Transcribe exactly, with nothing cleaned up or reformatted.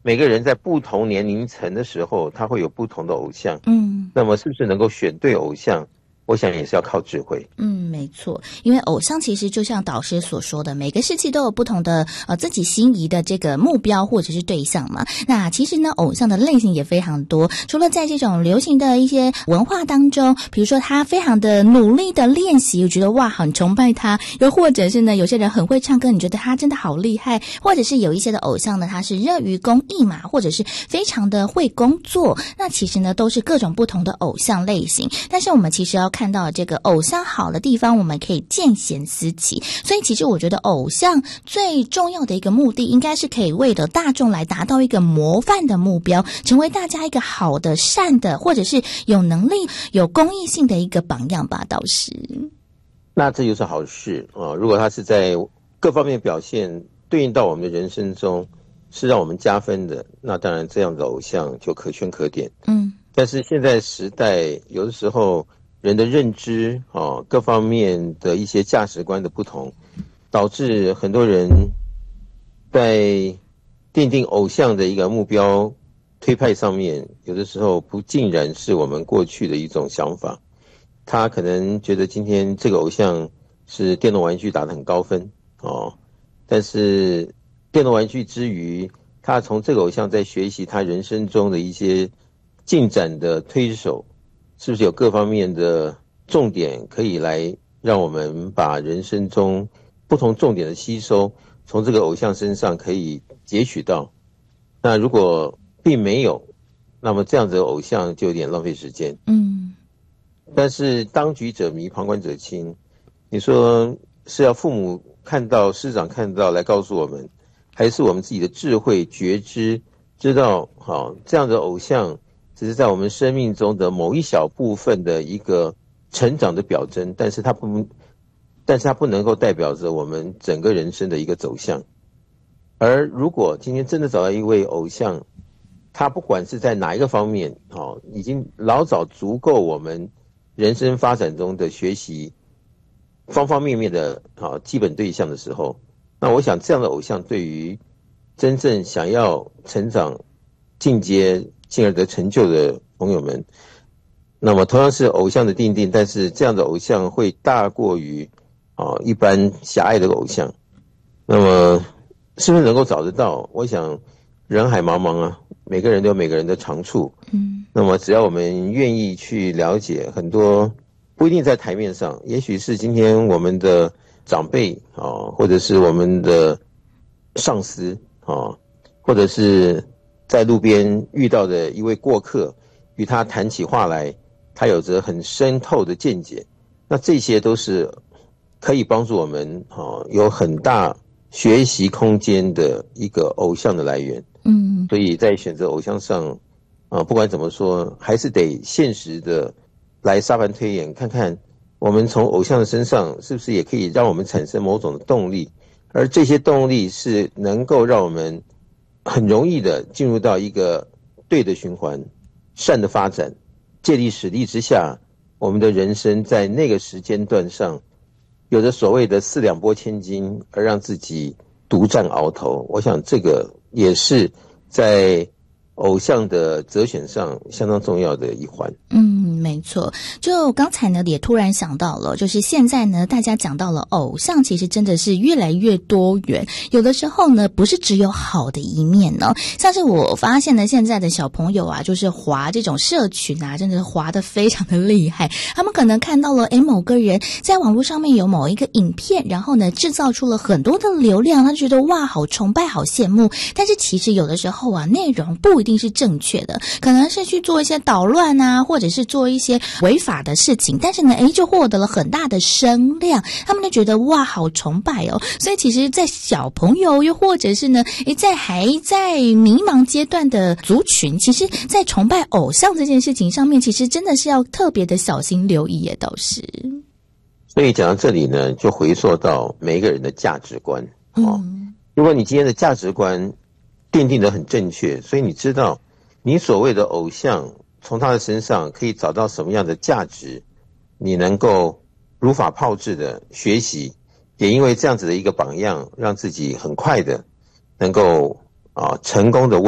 每个人在不同年龄层的时候，他会有不同的偶像。 嗯， 那么是不是能够选对偶像？我想也是要靠智慧。 嗯，没错，因为偶像其实就像导师所说的，每个时期都有不同的呃自己心仪的这个目标或者是对象嘛。那其实呢，偶像的类型也非常多，除了在这种流行的一些文化当中，比如说他非常的努力的练习，我觉得哇很崇拜他，又或者是呢有些人很会唱歌，你觉得他真的好厉害，或者是有一些的偶像呢，他是热于公益嘛，或者是非常的会工作，那其实呢都是各种不同的偶像类型。但是我们其实要看到这个偶像好的地方，我们可以见贤思齐。所以其实我觉得偶像最重要的一个目的，应该是可以为了大众来达到一个模范的目标，成为大家一个好的、善的，或者是有能力、有公益性的一个榜样吧，导师。 那这就是好事啊！如果他是在各方面表现对应到我们的人生中，是让我们加分的，那当然这样的偶像就可圈可点。 嗯， 但是现在时代有的时候人的认知啊，各方面的一些价值观的不同，导致很多人在奠定偶像的一个目标推派上面，有的时候不尽然是我们过去的一种想法。他可能觉得今天这个偶像是电动玩具打得很高分哦，但是电动玩具之余，他从这个偶像在学习他人生中的一些进展的推手，是不是有各方面的重点可以来让我们把人生中不同重点的吸收从这个偶像身上可以截取到。那如果并没有，那么这样子的偶像就有点浪费时间。 嗯， 但是当局者迷，旁观者清，你说是要父母看到、师长看到来告诉我们，还是我们自己的智慧觉知知道好这样的偶像只是在我们生命中的某一小部分的一个成长的表征，但是它不但是它不能够代表着我们整个人生的一个走向。而如果今天真的找到一位偶像，他不管是在哪一个方面好，已经老早足够我们人生发展中的学习方方面面的好基本对象的时候，那我想这样的偶像对于真正想要成长进阶进而得成就的朋友们，那么同样是偶像的定定，但是这样的偶像会大过于啊一般狭隘的偶像。那么是不是能够找得到？我想人海茫茫啊，每个人都有每个人的长处。 嗯， 那么只要我们愿意去了解，很多不一定在台面上，也许是今天我们的长辈啊，或者是我们的上司啊，或者是在路边遇到的一位过客，与他谈起话来，他有着很深透的见解，那这些都是可以帮助我们啊有很大学习空间的一个偶像的来源。 嗯， 所以在选择偶像上啊，不管怎么说，还是得现实的来沙盘推演，看看我们从偶像的身上是不是也可以让我们产生某种的动力，而这些动力是能够让我们很容易的进入到一个对的循环，善的发展，借力使力之下，我们的人生在那个时间段上有着所谓的四两拨千斤，而让自己独占鳌头。我想这个也是在偶像的择选上相当重要的一环。 嗯，没错。就刚才呢，也突然想到了，就是现在呢，大家讲到了偶像，其实真的是越来越多元。有的时候呢，不是只有好的一面呢。像是我发现呢，现在的小朋友啊，就是滑这种社群啊，真的是滑得非常的厉害。他们可能看到了，诶，某个人在网络上面有某一个影片，然后呢，制造出了很多的流量，他觉得哇，好崇拜，好羡慕。但是其实有的时候啊，内容不一定是正确的，可能是去做一些捣乱啊，或者是做一些违法的事情，但是呢，诶，就获得了很大的声量，他们就觉得哇，好崇拜哦。所以其实在小朋友又或者是呢，诶，在还在迷茫阶段的族群，其实在崇拜偶像这件事情上面，其实真的是要特别的小心留意耶，倒是。 所以讲到这里呢，就回溯到每一个人的价值观。哦， 嗯， 如果你今天的价值观奠定得很正确，所以你知道你所谓的偶像从他的身上可以找到什么样的价值，你能够如法炮制的学习，也因为这样子的一个榜样，让自己很快的能够啊成功的